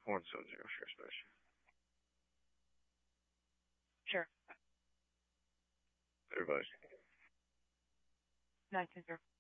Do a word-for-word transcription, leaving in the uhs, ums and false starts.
one seven zero, share space. Sure. Everybody. nine two zero.